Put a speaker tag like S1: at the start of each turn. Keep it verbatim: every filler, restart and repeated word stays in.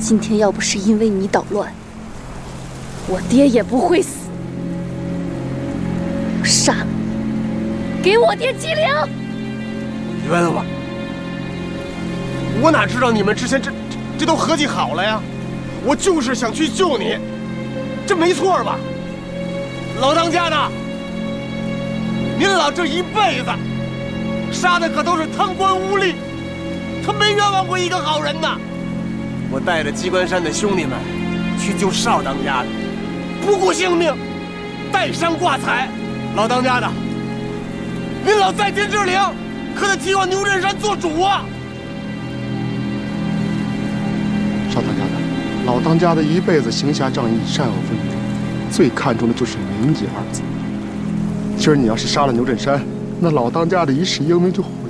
S1: 今天要不是因为你捣乱，我爹也不会死。我杀了你，给我爹机灵！
S2: 冤枉！我哪知道你们之前这这这都合计好了呀？我就是想去救你，这没错吧？老当家的，您老这一辈子杀的可都是贪官污吏，他没冤枉过一个好人呐！我带着机关山的兄弟们去救少当家的，不顾性命，带伤挂彩。老当家的，您老在天之灵，可得替我牛振山做主啊！
S3: 少当家的，老当家的一辈子行侠仗义，善恶分明，最看重的就是名节二字。今儿你要是杀了牛振山，那老当家的一世英名就毁